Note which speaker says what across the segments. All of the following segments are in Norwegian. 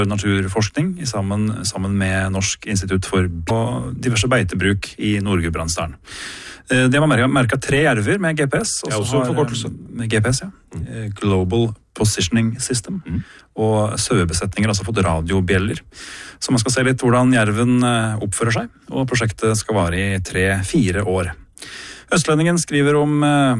Speaker 1: naturforskning sammen med Norsk institutt for diverse beitebruk i Nord-Gudbrandsdalen. De har merket 3 jerver med GPS.
Speaker 2: Det er også en forkortelse.
Speaker 1: Med GPS, ja. Global Positioning System. Og sauebesetninger har altså fått radiobjeller. Så man skal se litt hvordan jerven oppfører seg, og prosjektet skal vare i 3-4 år. Østlendingen skriver om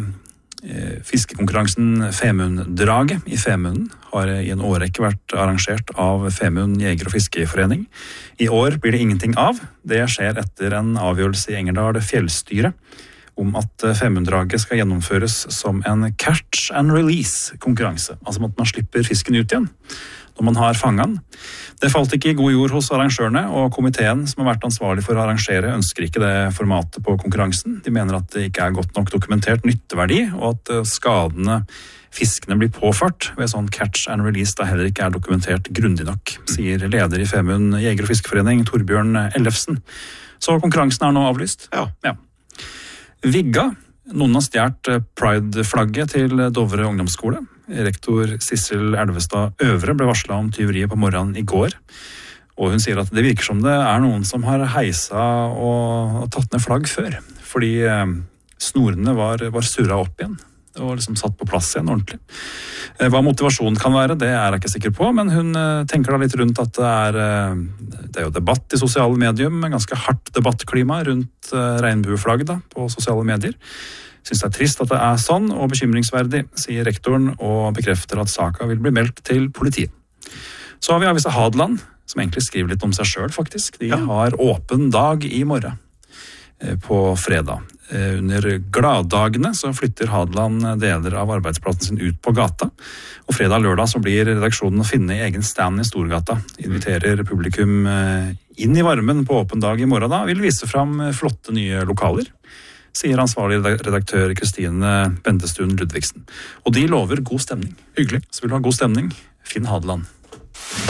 Speaker 1: fiskekonkurransen Femunddraget i Femunden har i en årrekke vært arrangert av Femund Jeger- og Fiskeforening. I år blir det ingenting av. Det skjer etter en avgjørelse i Engerdal fjellstyre om at Femunddraget skal gjennomføres som en catch and release konkurranse. Altså at man slipper fisken ut igjen når man har fanget den. Det falt ikke i god jord hos arrangørene, og komiteen som har vært ansvarlig for å arrangere ønsker ikke det formatet på konkurransen. De mener at det ikke er godt nok dokumentert nytteverdi, og at skadene fiskene blir påført ved sånn catch and release da heller ikke er dokumentert grundig nok, sier leder i Femund Jeger- og Fiskeforening, Torbjørn Ellefsen. Så konkurransen er nå avlyst. Ja. Vigga. Noen har stjålet Pride-flagget til Dovre ungdomsskole. Rektor Sissel Elvestad Øvre ble varslet om tyveriet på morgenen i går. Og hun sier at det virker som det er noen som har heisa og tatt ned flagg før. Fordi snorene var surret opp igjen og liksom satt på plass igjen ordentlig. Hva motivasjonen kan være, det er jeg ikke sikker på, men hun tenker da litt rundt at det er jo debatt i sosiale medier, med ganske hardt debattklima rundt regnbueflagg da, på sosiale medier. Synes det er trist at det er sånn, og bekymringsverdig, sier rektoren, og bekrefter at saka vil bli meldt til politiet. Så har vi avisa Hadeland, som egentlig skriver litt om seg selv, faktisk. De har åpen dag i morgen på fredag. Under gladdagene så flytter Hadeland deler av arbeidsplassen sin ut på gata. Og fredag og lørdag så blir redaksjonen å finne i egen stand i Storgata. Inviterer publikum inn i varmen på åpen dag i morgen da, vil vise fram flotte nye lokaler, sier ansvarlig redaktør Kristine Bendestuen Ludvigsen. Og de lover god stemning. Hyggelig. Så vil du ha god stemning, finn Hadeland.